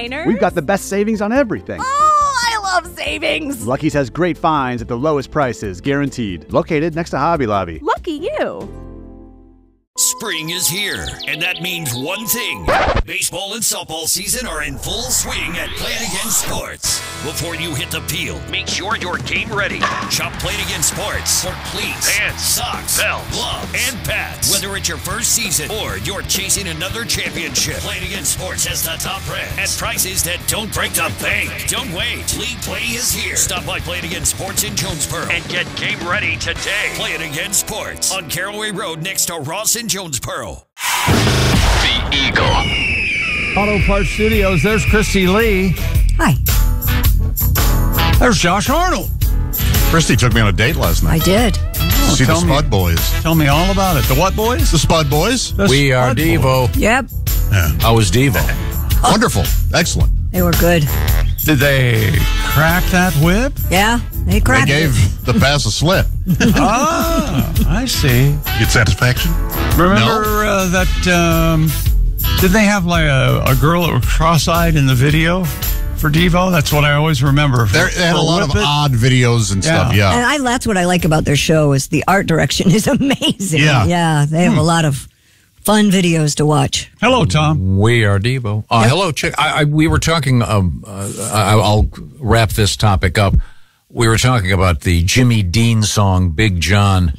containers. We've got the best savings on everything. Oh, I love savings. Lucky's has great finds at the lowest prices, guaranteed. Located next to Hobby Lobby. Lucky you. Spring is here, and that means one thing. Baseball and softball season are in full swing at Play It Again Sports. Before you hit the field, make sure you're game ready. Shop Play It Again Sports for cleats, pants, socks, belts, gloves, and pads. Whether it's your first season or you're chasing another championship, Play It Again Sports has the top brands at prices that don't break the bank. Don't wait. League Play is here. Stop by Play It Again Sports in Jonesboro and get game ready today. Play It Again Sports on Caraway Road next to Ross and Jonesboro. The Eagle. Auto Parts Studios, there's Christy Lee. Hi. There's Josh Arnold. Christy took me on a date last night. I did. See the tell me- Spud Boys. Tell me all about it. The what boys? The Spud Boys? The We are Spud Devo. Yep. I was Devo. Wonderful. Excellent. They were good. Did they crack that whip? Yeah. They They cracked it. gave the pass a slip. Ah, I see. Get satisfaction? Remember did they have like a girl that was cross-eyed in the video for Devo? That's what I always remember. They had a lot of odd videos and stuff, Yeah. yeah. And that's what I like about their show is the art direction is amazing. Yeah. Yeah. They have a lot of fun videos to watch. Hello, Tom. We are Devo. Hello, Chick. We were talking, I'll wrap this topic up. We were talking about the Jimmy Dean song, Big John.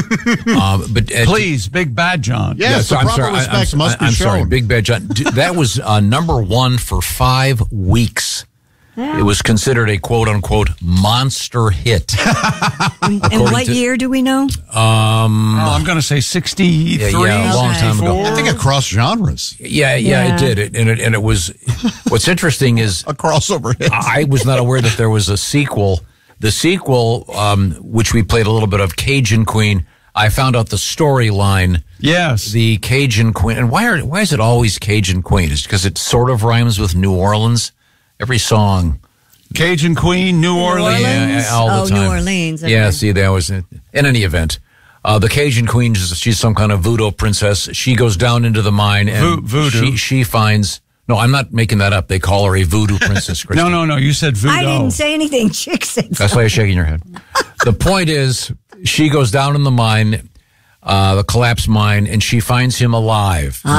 But Please, Big Bad John. Yes, the proper respect must be I'm shown. sorry, Big Bad John. That was number one for 5 weeks. It was considered a quote-unquote monster hit. And what year do we know? I'm going to say 63. Yeah, a long time ago. I think across genres. Yeah, Yeah. it did. And it was, what's interesting is A crossover hit. I was not aware that there was a sequel. The sequel, which we played a little bit of, Cajun Queen, I found out the storyline. Yes. The Cajun Queen. And why is it always Cajun Queen? Is it because it sort of rhymes with New Orleans? Every song. Cajun Queen, New Orleans. Yeah, all the time. New Orleans. Okay. Yeah, see, that was it. In any event. The Cajun Queen, she's some kind of voodoo princess. She goes down into the mine and Voodoo. she finds... No, I'm not making that up. They call her a voodoo princess, Christy. No. You said voodoo. I didn't say anything. Chick said That's why you're shaking your head. The point is, she goes down in the mine, the collapsed mine, and she finds him alive. Boy,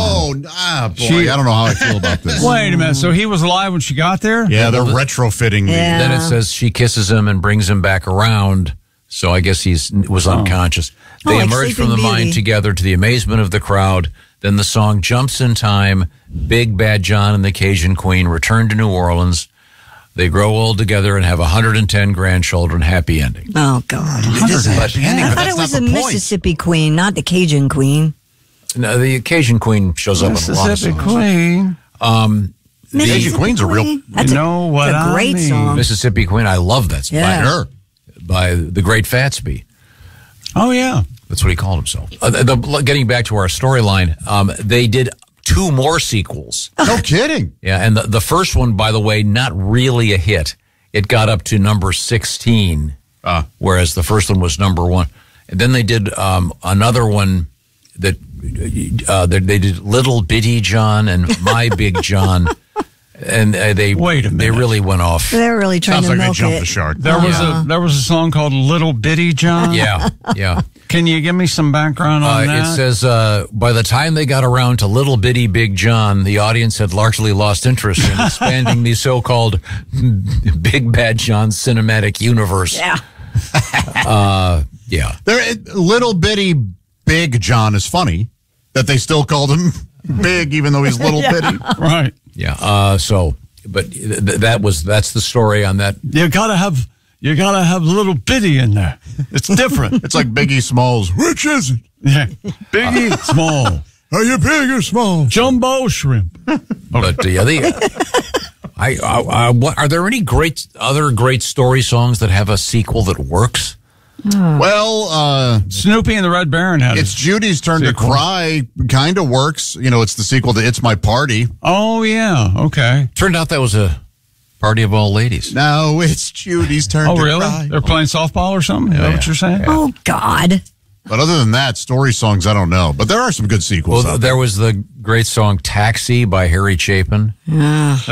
I don't know how I feel about this. Wait a minute. So he was alive when she got there? Yeah, they're retrofitting me. Yeah. Then it says she kisses him and brings him back around. So I guess he was unconscious. They like emerge from Sleeping the mine Beauty. together to the amazement of the crowd. Then the song jumps in time. Big Bad John and the Cajun Queen return to New Orleans. They grow old together and have 110 grandchildren. Happy ending. Oh, God. It is a happy ending, I but thought that's it was not the the point. Mississippi Queen, not the Cajun Queen. No, the Cajun Queen shows up in a lot of Mississippi songs. Queen. Cajun Queen's a real... That's You know what it's a I great mean. song. Mississippi Queen, I love that song. Yeah. Sure. By the Great Fatsby. Oh, yeah. That's what he called himself. Getting back to our storyline, they did 2 more sequels. No kidding. Yeah, and the first one, by the way, not really a hit. It got up to number 16, whereas the first one was number 1. And then they did another one that they did Little Bitty John and My Big John. And they Wait a minute. They really went off. They're really trying Sounds to like they milk jumped it. the shark. There was a song called Little Bitty John. Yeah. Can you give me some background on that? It says, by the time they got around to Little Bitty Big John, the audience had largely lost interest in expanding the so-called Big Bad John cinematic universe. Yeah. Yeah. Little bitty Big John is funny that they still called him big even though he's little bitty. Right. Yeah. But that's the story on that. You gotta have Little Bitty in there. It's different. It's like Biggie Smalls. Which is it? Yeah. Biggie, small. Are you big or small? Jumbo shrimp. But are there any other great story songs that have a sequel that works? Well, Snoopy and the Red Baron had It's it. Judy's Turn to Sequel. Cry kind of works. You know, it's the sequel to It's My Party. Oh, yeah. Okay. Turned out that was a party of all ladies. Now it's Judy's turn Oh, to really? cry. They're playing softball or something? Is that what you're saying? Oh, God. But other than that, story songs, I don't know. But there are some good sequels Well, out there was the great song Taxi by Harry Chapin.